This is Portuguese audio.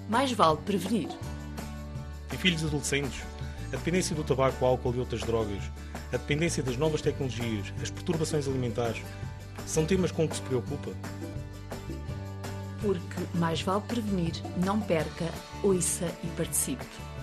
mais vale prevenir. Tem filhos adolescentes? A dependência do tabaco, álcool e outras drogas, a dependência das novas tecnologias, as perturbações alimentares, são temas com que se preocupa? Porque mais vale prevenir, não perca, ouça e participe.